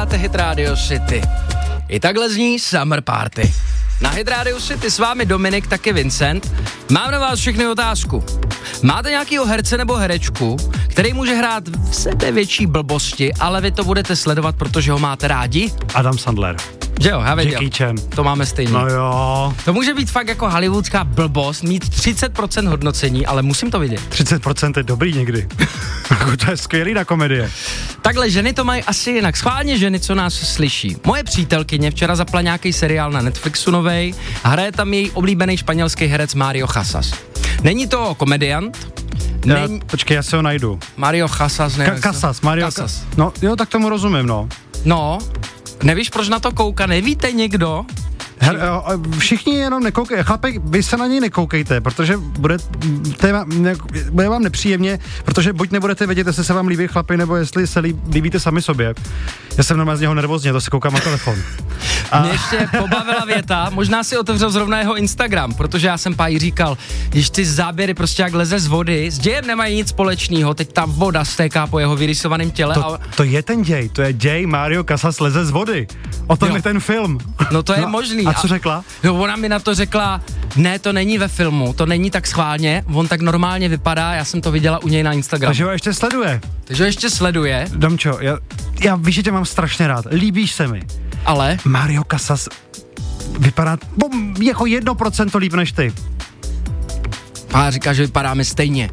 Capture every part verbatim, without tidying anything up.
Posloucháte Hit Radio City. I takhle zní Summer Party. Na Hit Radio City s vámi Dominik, taky Vincent. Mám na vás všechny otázku. Máte nějakýho herce nebo herečku, který může hrát v sebe větší blbosti, ale vy to budete sledovat, protože ho máte rádi? Adam Sandler. Že jo, já věděl. Jackie Chan. To máme stejný. No jo. To může být fakt jako hollywoodská blbost, mít třicet procent hodnocení, ale musím to vidět. třicet procent je dobrý někdy. To je skvělý na komedie. Takhle ženy to mají asi jinak. Schválně ženy, co nás slyší. Moje přítelkyně včera zapla nějaký seriál na Netflixu novej a hraje tam její oblíbený španělský herec Mario Casas. Není to komediant? Není... Já, počkej, já si ho najdu. Mario Casas, ne? Ka- Casas, Mario Casas. No jo, tak tomu rozumím, no. No, nevíš, proč na to kouká? Nevíte někdo? Her, všichni jenom nekoukejte, chlapi, vy se na něj nekoukejte, protože bude, téma, ne, bude vám nepříjemně, protože buď nebudete vědět, jestli se vám líbí chlapi, nebo jestli se líbí, líbíte sami sobě. Já jsem normálně z něho nervózně, to se koukám na telefon. A... Mě ještě pobavila věta, možná si otevřel zrovna jeho Instagram, protože já jsem pájí říkal, když ty záběry prostě jak leze z vody, s dějem nemají nic společného, teď ta voda stéká po jeho vyrysovaném těle. To, a... to je ten děj, to je děj Mario Casas leze z vody. O tom jo. je ten film. No to je no, možný. A co řekla? No ona mi na to řekla, ne, to není ve filmu, to není tak schválně, on tak normálně vypadá, já jsem to viděla u něj na Instagramu. Takže ho ještě sleduje. Takže ho ještě sleduje. Domčo, já, já víš, že tě mám strašně rád, líbíš se mi. Ale? Mario Casas vypadá bom, jako jedno procento líp než ty. A říká, že vypadáme stejně.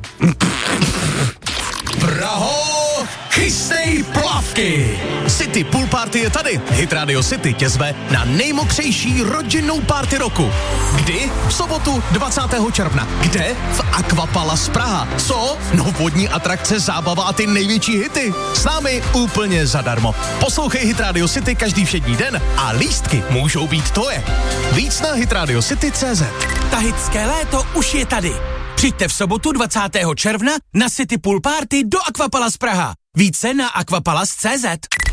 Praho, chystej plavky! City Pool Party je tady. Hit Radio City tě zve na nejmokřejší rodinnou party roku. Kdy? V sobotu dvacátého června. Kde? V Aquapalace Praha. Co? No vodní atrakce, zábava a ty největší hity. S námi úplně zadarmo. Poslouchej Hit Radio City každý všední den a lístky můžou být tvoje. Víc na hitradiocity tečka cé zet. Tahitské léto už je tady. Přijďte v sobotu dvacátého června na City Pool Party do Aquapalace Praha. Více na aquapalace tečka cé zet.